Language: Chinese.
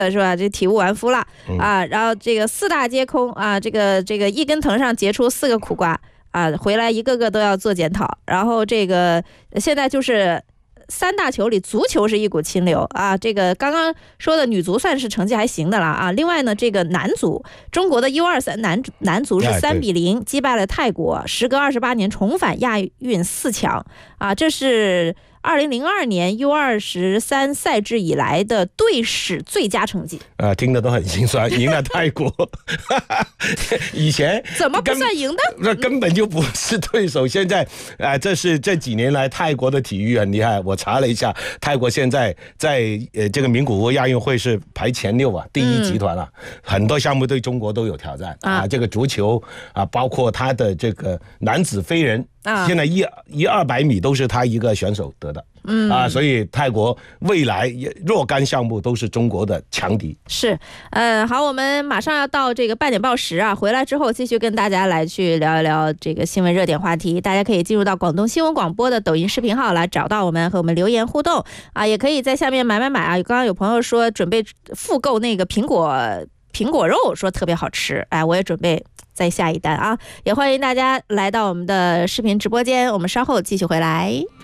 是吧？这体无完肤了啊！然后这个4大皆空啊，这个一根藤上结出4个苦瓜啊，回来一个个都要做检讨。然后这个现在就是3大球里足球是一股清流啊，这个刚刚说的女足算是成绩还行的了啊。另外呢，这个男足，中国的 U23 男足是3-0击败了泰国，时隔28年重返亚运4强啊，这是2002年 U23 赛制以来的队史最佳成绩听得都很心酸，赢了泰国以前怎么不算赢的？ 那根本就不是对手。现在这是这几年来泰国的体育很厉害，我查了一下，泰国现在在这个名古屋亚运会是排前6啊，第1集团了，很多项目对中国都有挑战这个足球包括他的这个男子飞人现在200米都是他一个选手得的所以泰国未来若干项目都是中国的强敌。 是好，我们马上要到这个8点报时啊，回来之后继续跟大家来去聊一聊这个新闻热点话题。大家可以进入到广东新闻广播的抖音视频号来找到我们，和我们留言互动也可以在下面买啊。刚刚有朋友说准备复购那个苹果肉，说特别好吃，我也准备再下一单也欢迎大家来到我们的视频直播间，我们稍后继续回来。